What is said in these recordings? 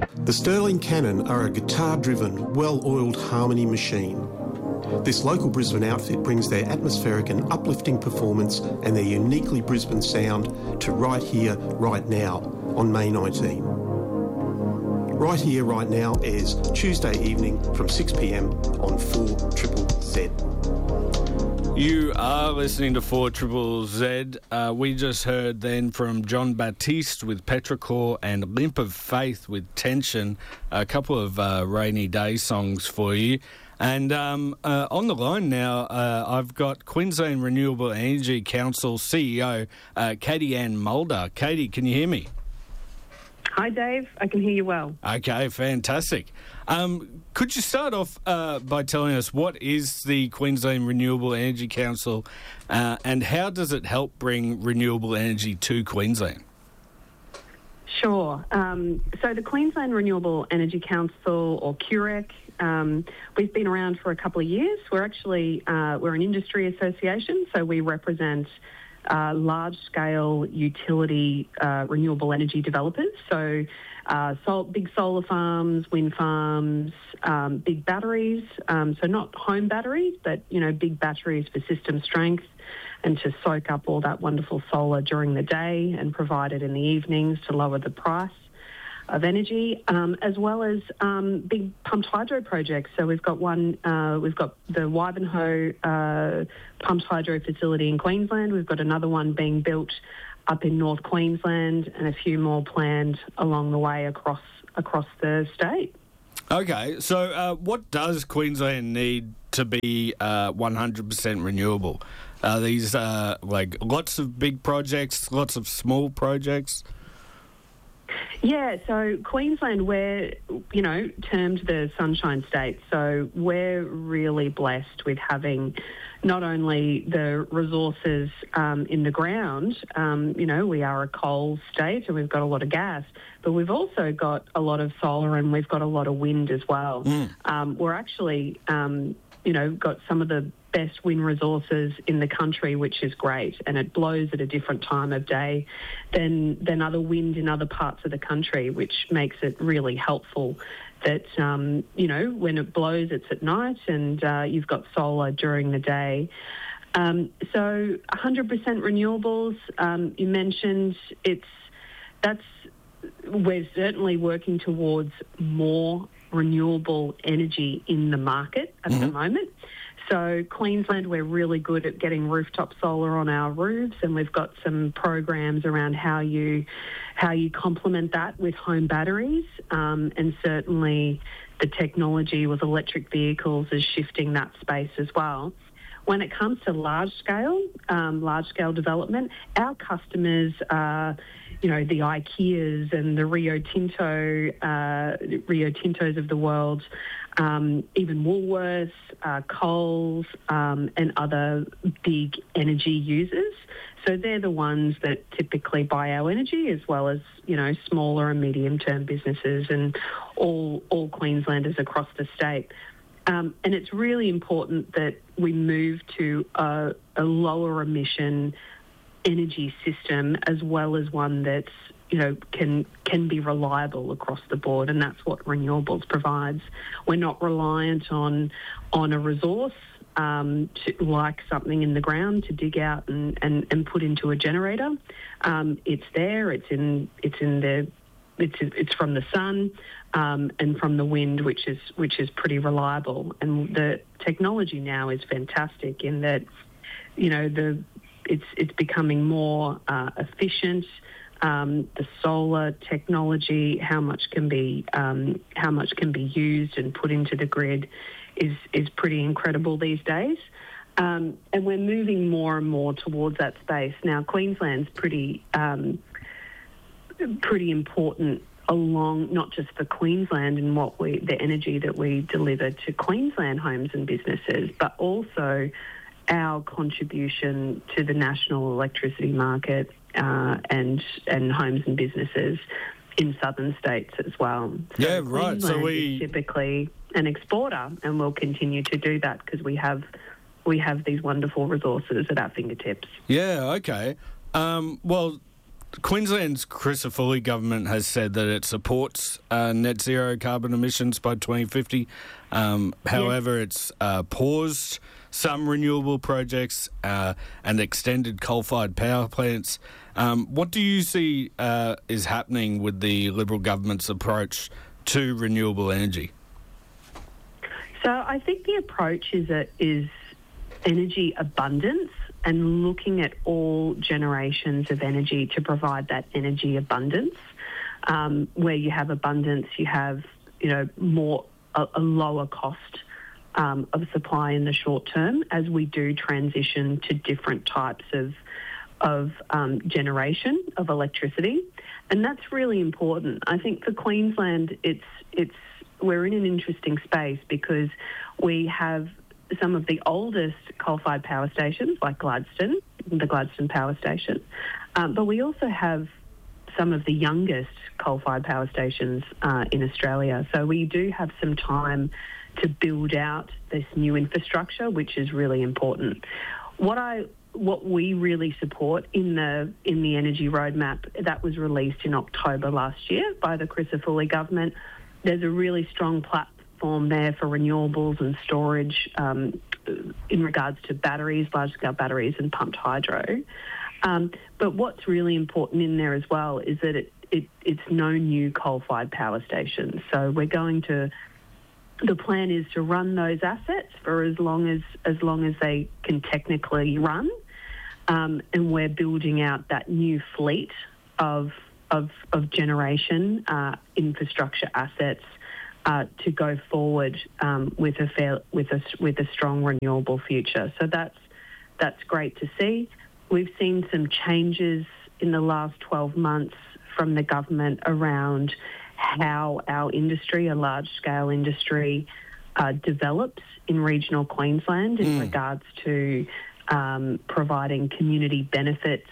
The Sterling Cannon are a guitar-driven, well-oiled harmony machine. This local Brisbane outfit brings their atmospheric and uplifting performance and their uniquely Brisbane sound to Right Here, Right Now on May 19. Right Here, Right Now airs Tuesday evening from 6 p.m. on 4ZZZ. You are listening to 4ZZZ. We just heard then from John Baptiste with Petrichor and Limp of Faith with Tension, a couple of rainy day songs for you. And on the line now, I've got Queensland Renewable Energy Council CEO, Katie Ann Mulder. Katie, can you hear me? Hi, Dave. I can hear you well. Okay, fantastic. Could you start off by telling us what is the Queensland Renewable Energy Council and how does it help bring renewable energy to Queensland? Sure. So the Queensland Renewable Energy Council, or QREC, we've been around for a couple of years. We're actually we're an industry association, so we represent large-scale utility renewable energy developers. So big solar farms, wind farms, big batteries. So not home batteries, but big batteries for system strength and to soak up all that wonderful solar during the day and provide it in the evenings to lower the price of energy, as well as big pumped hydro projects. So we've got the Wivenhoe pumped hydro facility in Queensland. We've got another one being built up in North Queensland and a few more planned along the way across the state. Okay, so what does Queensland need to be 100% renewable? Are these like lots of big projects, lots of small projects? Yeah, so Queensland, we're, termed the Sunshine State. So we're really blessed with having not only the resources in the ground, we are a coal state and we've got a lot of gas, but we've also got a lot of solar and we've got a lot of wind as well. We're actually, got some of the best wind resources in the country, which is great, and it blows at a different time of day than other wind in other parts of the country, which makes it really helpful that, when it blows, it's at night and you've got solar during the day. So 100% renewables, you mentioned, we're certainly working towards more renewable energy in the market at the moment. So Queensland, we're really good at getting rooftop solar on our roofs, and we've got some programs around how you complement that with home batteries, and certainly the technology with electric vehicles is shifting that space as well. When it comes to large-scale development, our customers are, the IKEAs and the Rio Tintos of the world, even Woolworths, Coles, and other big energy users. So they're the ones that typically buy our energy, as well as, smaller and medium-term businesses and all Queenslanders across the state. And it's really important that we move to a lower emission energy system, as well as one that's, can be reliable across the board, and that's what renewables provides. We're not reliant on a resource like something in the ground to dig out and put into a generator. It's there. It's from the sun and from the wind, which is pretty reliable. And the technology now is fantastic in that, it's becoming more efficient. The solar technology, how much can be used and put into the grid, is pretty incredible these days. And we're moving more and more towards that space now. Queensland's pretty important along not just for Queensland and the energy that we deliver to Queensland homes and businesses, but also our contribution to the national electricity market and homes and businesses in southern states as well. So yeah, right. Queensland So is typically an exporter, and we'll continue to do that because we have these wonderful resources at our fingertips. Yeah, okay. Well, Queensland's Crisafulli government has said that it supports net zero carbon emissions by 2050. However, it's paused some renewable projects and extended coal-fired power plants. What do you see is happening with the Liberal government's approach to renewable energy? So I think the approach is energy abundance and looking at all generations of energy to provide that energy abundance. Where you have abundance, you have a lower cost of supply in the short term as we do transition to different types of generation of electricity, and that's really important. I think for Queensland, we're in an interesting space because we have some of the oldest coal-fired power stations, like Gladstone, the Gladstone Power Station, but we also have some of the youngest coal-fired power stations in Australia. So we do have some time to build out this new infrastructure, which is really important. What we really support in the energy roadmap that was released in October last year by the Crisafulli government, there's a really strong platform there for renewables and storage in regards to batteries, large-scale batteries and pumped hydro. But what's really important in there as well is that it's no new coal-fired power stations. So the plan is to run those assets for as long as they can technically run, and we're building out that new fleet of generation infrastructure assets to go forward with a strong renewable future. So that's great to see. We've seen some changes in the last 12 months from the government around how our industry, a large-scale industry, develops in regional Queensland in regards to providing community benefits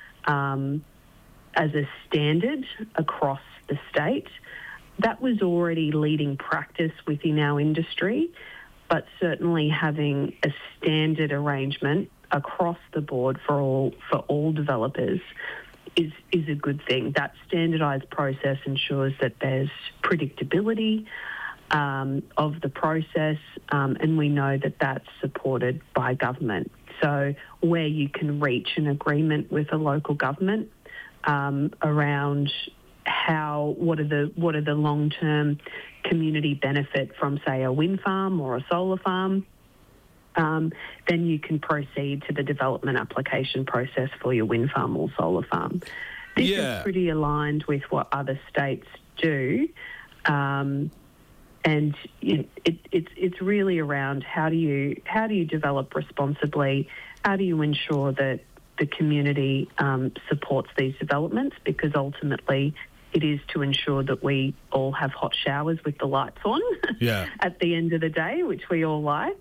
as a standard across the state. That was already leading practice within our industry, but certainly having a standard arrangement across the board for all developers is a good thing. That standardised process ensures that there's predictability of the process, and we know that that's supported by government. So where you can reach an agreement with a local government around what are the long-term community benefit from, say, a wind farm or a solar farm, then you can proceed to the development application process for your wind farm or solar farm. This is pretty aligned with what other states do, and it's really around how do you develop responsibly, how do you ensure that the community supports these developments, because ultimately it is to ensure that we all have hot showers with the lights on at the end of the day, which we all like.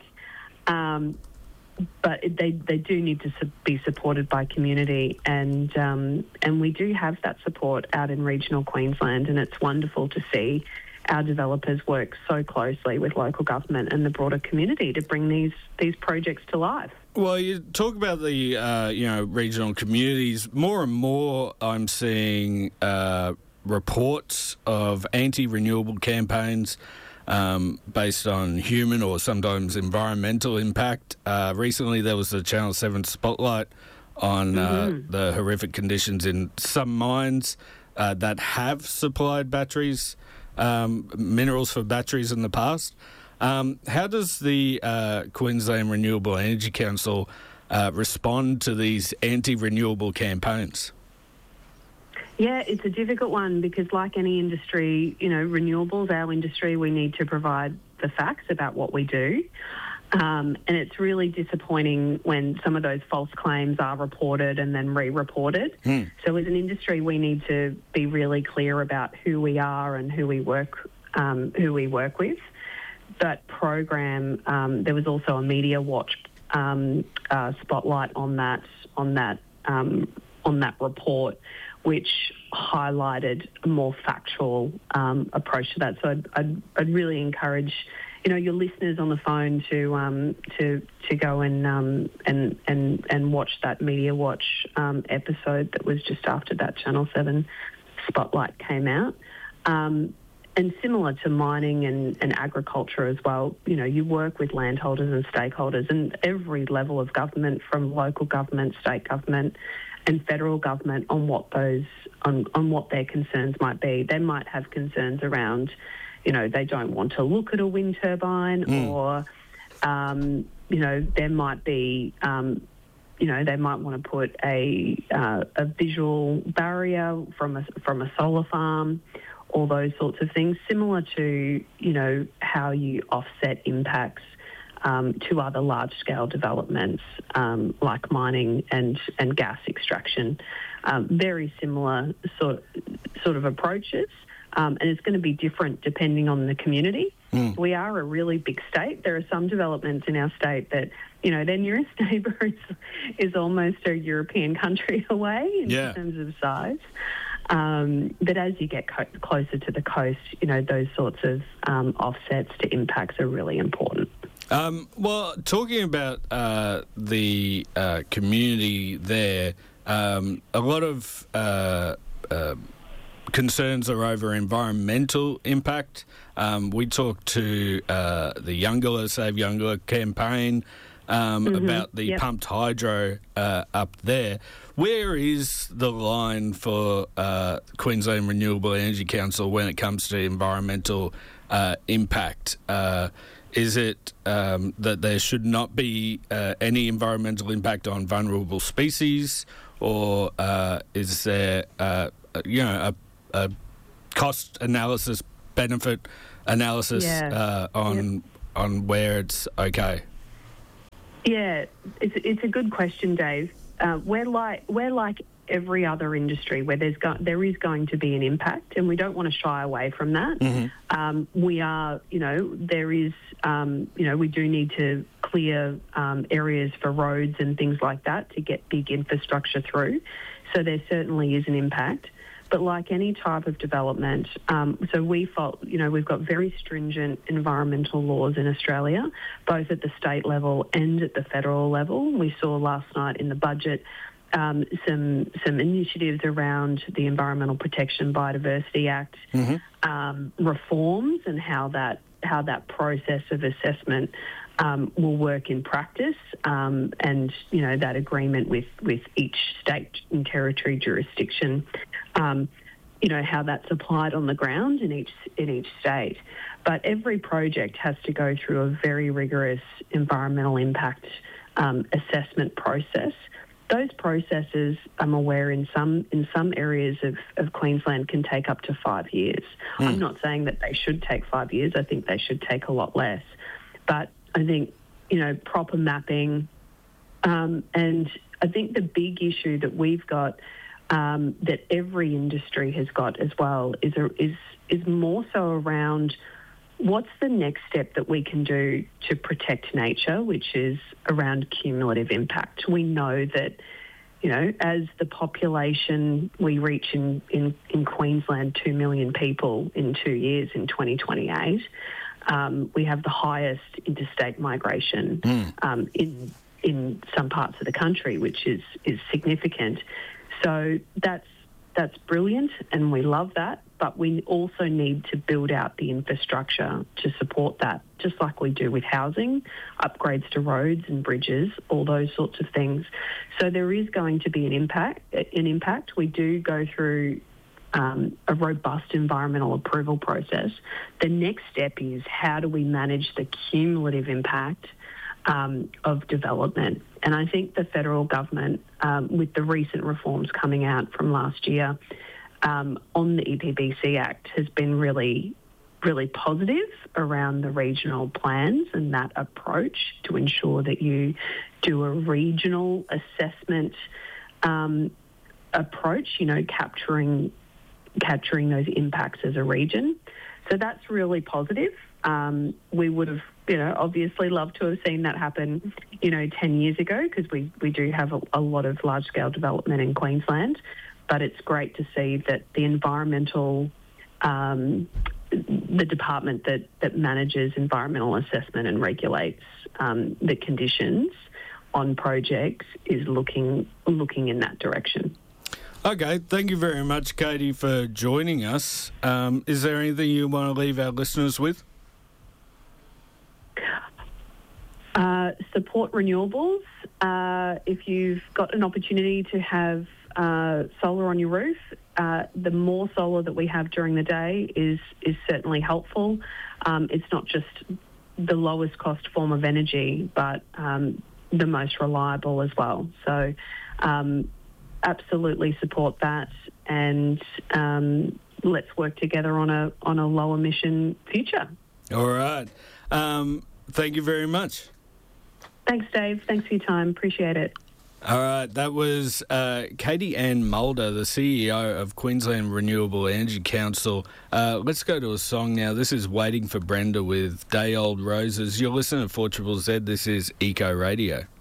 But they do need to be supported by community, and we do have that support out in regional Queensland, and it's wonderful to see our developers work so closely with local government and the broader community to bring these projects to life. Well, you talk about the regional communities. More and more, I'm seeing reports of anti-renewable campaigns based on human or sometimes environmental impact. Recently, there was the Channel 7 spotlight on the horrific conditions in some mines that have supplied batteries, minerals for batteries in the past. How does the Queensland Renewable Energy Council respond to these anti-renewable campaigns? Yeah, it's a difficult one because, like any industry, renewables, our industry, we need to provide the facts about what we do. And it's really disappointing when some of those false claims are reported and then re-reported. So as an industry, we need to be really clear about who we are and who we work with. That program, there was also a Media Watch spotlight on that report, which highlighted a more factual approach to that. So I'd really encourage your listeners on the phone to go and watch that Media Watch episode that was just after that Channel 7 spotlight came out. And similar to mining and agriculture as well, you work with landholders and stakeholders and every level of government, from local government, state government and federal government, on what their concerns might be. They might have concerns around, they don't want to look at a wind turbine, or, there might be, they might want to put a visual barrier from a solar farm, all those sorts of things, similar to, how you offset impacts to other large-scale developments like mining and gas extraction. Very similar sort of approaches, and it's going to be different depending on the community. We are a really big state. There are some developments in our state that, their nearest neighbour is almost a European country away in terms of size. But as you get closer to the coast, those sorts of offsets to impacts are really important. Well, talking about the community there, a lot of concerns are over environmental impact. We talked to the Youngalla Save Youngalla campaign about the pumped hydro up there. Where is the line for Queensland Renewable Energy Council when it comes to environmental impact? Is it that there should not be any environmental impact on vulnerable species, or is there, a cost analysis, benefit analysis on where it's okay? Yeah, it's a good question, Dave. We're like every other industry where there is going to be an impact, and we don't want to shy away from that. We are, there is, we do need to clear areas for roads and things like that to get big infrastructure through. So there certainly is an impact. But like any type of development, we've got very stringent environmental laws in Australia, both at the state level and at the federal level. We saw last night in the budget some initiatives around the Environmental Protection Biodiversity Act reforms, and how that process of assessment will work in practice, and that agreement with each state and territory jurisdiction, how that's applied on the ground in each state. But every project has to go through a very rigorous environmental impact assessment process. Those processes, I'm aware, in some areas of Queensland can take up to 5 years. I'm not saying that they should take 5 years. I think they should take a lot less. But I think, proper mapping, and I think the big issue that we've got, that every industry has got as well, is more so around what's the next step that we can do to protect nature, which is around cumulative impact. We know that, as the population, we reach in Queensland 2 million people in 2 years in 2028. We have the highest interstate migration in some parts of the country, which is significant. So that's brilliant, and we love that. But we also need to build out the infrastructure to support that, just like we do with housing, upgrades to roads and bridges, all those sorts of things. So there is going to be an impact. We do go through a robust environmental approval process. The next step is, how do we manage the cumulative impact of development? And I think the federal government, with the recent reforms coming out from last year on the EPBC Act, has been really, really positive around the regional plans and that approach to ensure that you do a regional assessment approach, capturing those impacts as a region. So that's really positive. We would have, obviously loved to have seen that happen, 10 years ago, because we do have a lot of large-scale development in Queensland. But it's great to see that the environmental the department that manages environmental assessment and regulates the conditions on projects is looking in that direction. Okay, thank you very much, Katie, for joining us. Is there anything you want to leave our listeners with? Support renewables. If you've got an opportunity to have solar on your roof, the more solar that we have during the day is certainly helpful. It's not just the lowest cost form of energy, but the most reliable as well. So absolutely support that, and let's work together on a low emission future. All right. Thank you very much. Thanks, Dave. Thanks for your time. Appreciate it. All right, that was Katie Ann Mulder, the CEO of Queensland Renewable Energy Council. Let's go to a song now. This is Waiting for Brenda with Day Old Roses. You're listening to 4ZZZ. This is Eco Radio.